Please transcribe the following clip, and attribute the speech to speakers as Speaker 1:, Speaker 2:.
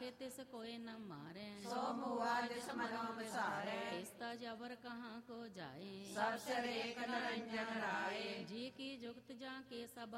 Speaker 1: ਰਾਖੇ ਤਿਸ ਕੋਇ ਨ ਮਾਰੈ।
Speaker 2: ਸੋ ਮੂਆ ਜਿਸ ਮਨੋ ਵਿਸਾਰੈ।
Speaker 1: ਤਿਸ ਤਾ ਜਬਰ ਕਹਾਂ ਕੋ ਜਾਏ।
Speaker 2: ਸਭ ਸਿਰ ਏਕ ਨਿਰੰਜਨ